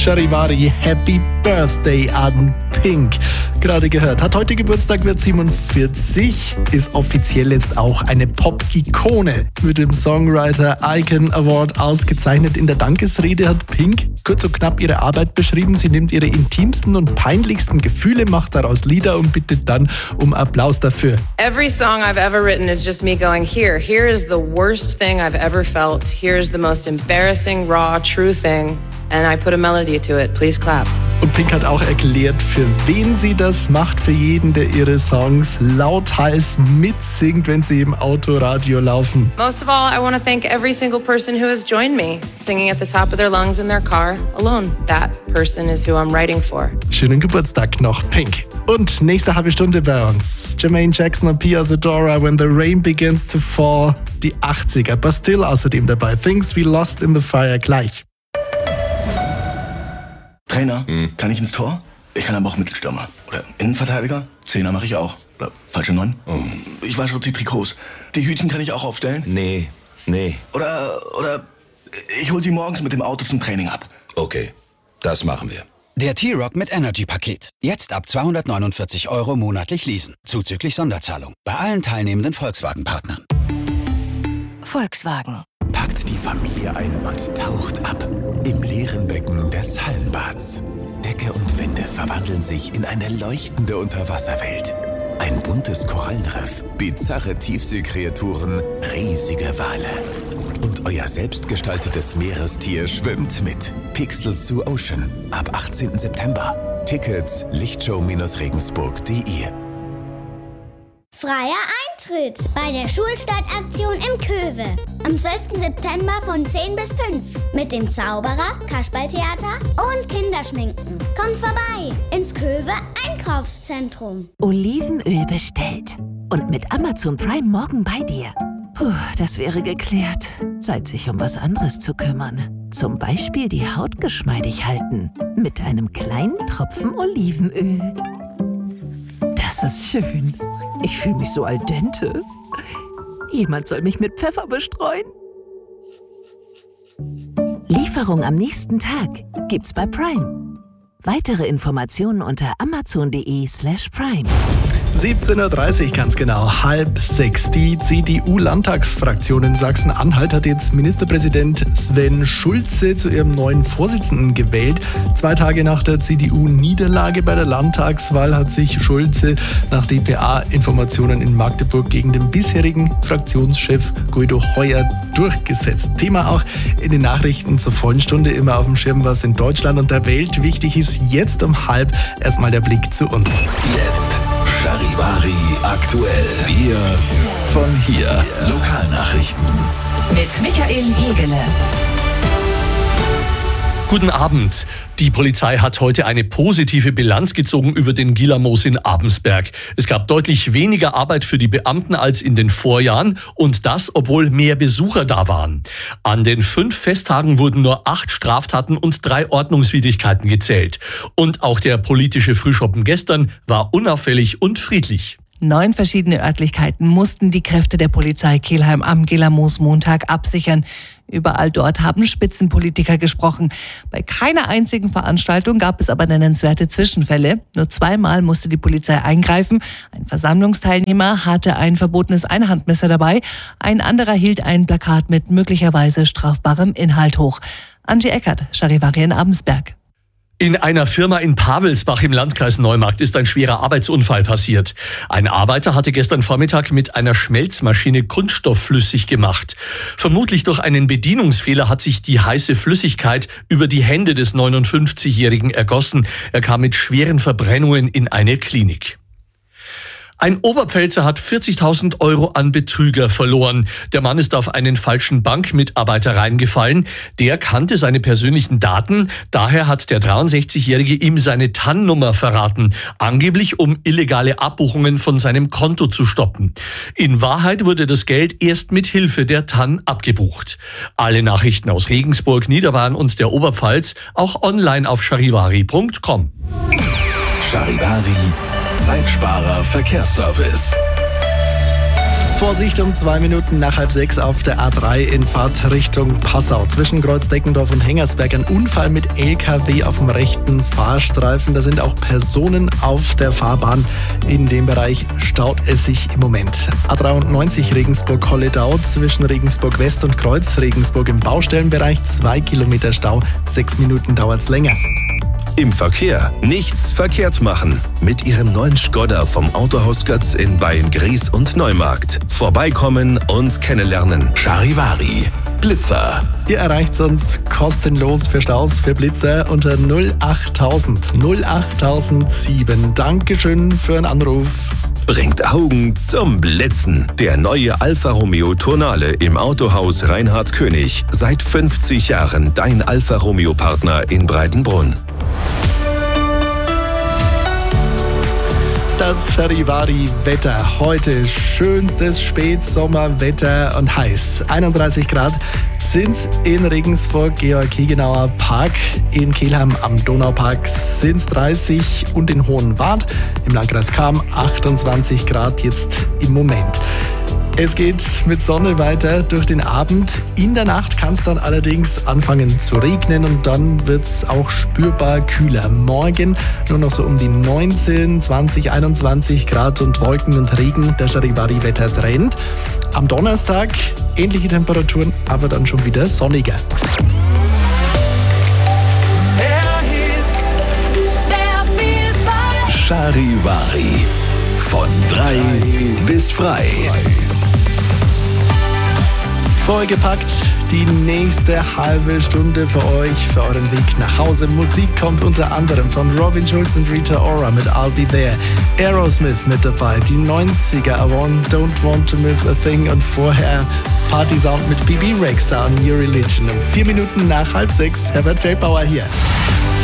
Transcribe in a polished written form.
Charivari, Happy Birthday an Pink. Gerade gehört. Hat heute Geburtstag, wird 47, ist offiziell jetzt auch eine Pop-Ikone. Mit dem Songwriter Icon Award ausgezeichnet. In der Dankesrede hat Pink kurz und knapp ihre Arbeit beschrieben. Sie nimmt ihre intimsten und peinlichsten Gefühle, macht daraus Lieder und bittet dann um Applaus dafür. Every song I've ever written is just me going, here is the worst thing I've ever felt. Here is the most embarrassing, raw, true thing. And I put a melody to it. Please clap. Und Pink hat auch erklärt, für wen sie das macht. Für jeden, der ihre Songs lauthals mitsingt, wenn sie im Autoradio laufen. Most of all, I want to thank every single person who has joined me, singing at the top of their lungs in their car alone. That person is who I'm writing for. Schönen Geburtstag noch, Pink. Und nächste halbe Stunde bei uns. Jermaine Jackson und Pia Zadora, When the Rain Begins to Fall. Die 80er. Bastille außerdem dabei. Things We Lost in the Fire gleich. Trainer, kann ich ins Tor? Ich kann aber auch Mittelstürmer. Oder Innenverteidiger? Zehner mache ich auch. Oder falsche 9? Ich wasche die Trikots. Die Hütchen kann ich auch aufstellen? Nee. Oder ich hol sie morgens mit dem Auto zum Training ab. Okay, das machen wir. Der T-Rock mit Energy-Paket. Jetzt ab 249 € monatlich leasen. Zuzüglich Sonderzahlung. Bei allen teilnehmenden Volkswagen-Partnern. Volkswagen. Packt die Familie ein und taucht ab im leeren Becken des Hallenbads. Decke und Wände verwandeln sich in eine leuchtende Unterwasserwelt. Ein buntes Korallenriff, bizarre Tiefseekreaturen, riesige Wale. Und euer selbstgestaltetes Meerestier schwimmt mit. Pixels to Ocean ab 18. September. Tickets lichtshow-regensburg.de. Freier Eintritt bei der Schulstadtaktion im Köwe. Am 12. September von 10 bis 5. Mit dem Zauberer, Kasperltheater und Kinderschminken. Kommt vorbei ins Köwe Einkaufszentrum. Olivenöl bestellt. Und mit Amazon Prime morgen bei dir. Puh, das wäre geklärt. Zeit, sich um was anderes zu kümmern. Zum Beispiel die Haut geschmeidig halten. Mit einem kleinen Tropfen Olivenöl. Das ist schön. Ich fühle mich so al dente. Jemand soll mich mit Pfeffer bestreuen. Lieferung am nächsten Tag gibt's bei Prime. Weitere Informationen unter amazon.de/prime. 17.30 Uhr, ganz genau, 5:30. Die CDU-Landtagsfraktion in Sachsen-Anhalt hat jetzt Ministerpräsident Sven Schulze zu ihrem neuen Vorsitzenden gewählt. 2 Tage nach der CDU-Niederlage bei der Landtagswahl hat sich Schulze nach dpa-Informationen in Magdeburg gegen den bisherigen Fraktionschef Guido Heuer durchgesetzt. Thema auch in den Nachrichten zur vollen Stunde, immer auf dem Schirm, was in Deutschland und der Welt wichtig ist. Jetzt um 5:30 erstmal der Blick zu uns. Jetzt Charivari aktuell. Wir von hier. Lokalnachrichten. Mit Michael Hegele. Guten Abend. Die Polizei hat heute eine positive Bilanz gezogen über den Gilamos in Abensberg. Es gab deutlich weniger Arbeit für die Beamten als in den Vorjahren und das, obwohl mehr Besucher da waren. An den 5 Festtagen wurden nur 8 Straftaten und 3 Ordnungswidrigkeiten gezählt. Und auch der politische Frühschoppen gestern war unauffällig und friedlich. 9 verschiedene Örtlichkeiten mussten die Kräfte der Polizei Kelheim am Gilamos Montag absichern. Überall dort haben Spitzenpolitiker gesprochen. Bei keiner einzigen Veranstaltung gab es aber nennenswerte Zwischenfälle. Nur 2-mal musste die Polizei eingreifen. Ein Versammlungsteilnehmer hatte ein verbotenes Einhandmesser dabei. Ein anderer hielt ein Plakat mit möglicherweise strafbarem Inhalt hoch. Angie Eckert, Charivari in Abensberg. In einer Firma in Pavelsbach im Landkreis Neumarkt ist ein schwerer Arbeitsunfall passiert. Ein Arbeiter hatte gestern Vormittag mit einer Schmelzmaschine Kunststoff flüssig gemacht. Vermutlich durch einen Bedienungsfehler hat sich die heiße Flüssigkeit über die Hände des 59-Jährigen ergossen. Er kam mit schweren Verbrennungen in eine Klinik. Ein Oberpfälzer hat 40.000 € an Betrüger verloren. Der Mann ist auf einen falschen Bankmitarbeiter reingefallen. Der kannte seine persönlichen Daten. Daher hat der 63-Jährige ihm seine TAN-Nummer verraten. Angeblich, um illegale Abbuchungen von seinem Konto zu stoppen. In Wahrheit wurde das Geld erst mit Hilfe der TAN abgebucht. Alle Nachrichten aus Regensburg, Niederbayern und der Oberpfalz auch online auf charivari.com. Charivari Zeitsparer Verkehrsservice. Vorsicht, um 2 Minuten nach 5:30 auf der A3 in Fahrt Richtung Passau. Zwischen Kreuz-Deckendorf und Hengersberg ein Unfall mit LKW auf dem rechten Fahrstreifen. Da sind auch Personen auf der Fahrbahn. In dem Bereich staut es sich im Moment. A93 Regensburg-Holledau zwischen Regensburg West und Kreuz Regensburg im Baustellenbereich 2 Kilometer Stau. 6 Minuten dauert es länger. Im Verkehr nichts verkehrt machen. Mit Ihrem neuen Skoda vom Autohaus Götz in Beyen-Gries und Neumarkt. Vorbeikommen und kennenlernen. Charivari, Blitzer. Ihr erreicht uns kostenlos für Staus, für Blitzer unter 08007. Dankeschön für einen Anruf. Bringt Augen zum Blitzen. Der neue Alfa Romeo Tonale im Autohaus Reinhard König. Seit 50 Jahren dein Alfa Romeo Partner in Breitenbrunn. Das Charivari-Wetter. Heute schönstes Spätsommerwetter und heiß. 31 Grad sind's in Regensburg, Georg-Hegenauer Park. In Kelheim am Donaupark sind's 30 und in Hohenwart im Landkreis Cham 28 Grad jetzt im Moment. Es geht mit Sonne weiter durch den Abend. In der Nacht kann es dann allerdings anfangen zu regnen und dann wird es auch spürbar kühler. Morgen nur noch so um die 19, 20, 21 Grad und Wolken und Regen. Der Charivari-Wetter-Trend. Am Donnerstag ähnliche Temperaturen, aber dann schon wieder sonniger. Charivari. Von 3 bis frei. Vollgepackt die nächste halbe Stunde für euch, für euren Weg nach Hause. Musik kommt unter anderem von Robin Schulz und Rita Ora mit I'll Be There. Aerosmith mit dabei, die 90er, Don't Want to Miss a Thing und vorher Party Sound mit Bibi Rexha und New Religion. Um 4 Minuten nach 5:30, Herbert Feldbauer hier.